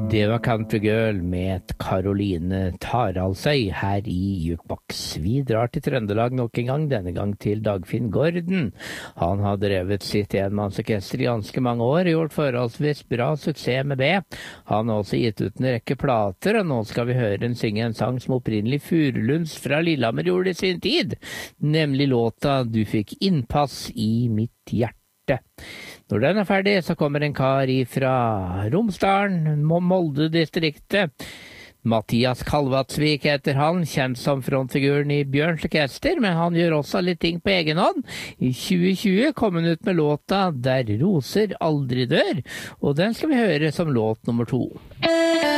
Det var Country Girl med Caroline Taraldsøy her i Jukebox. Vi drar til Trøndelag nok en gang, denne gang til Dagfinn Gordon. Han har drevet sitt enmannsorkester i ganske mange år, gjort forholdsvis bra suksess med det. Han har også gitt ut en rekke plater, og nå skal vi høre en synge en sang som opprinnelig Furulunds fra Lillehammer gjorde i sin tid, nemlig låta «Du fikk innpass i mitt hjerte». Når den er ferdig, så kommer en kar fra Romsdalen, Molde-distriktet. Mathias Kalvatsvik heter han, kjent som frontfiguren i Bjørns orkester, men han gjør også litt ting på egen hånd. I 2020 kom han ut med låta «Der roser aldri dør», og den skal vi høre som låt nummer 2.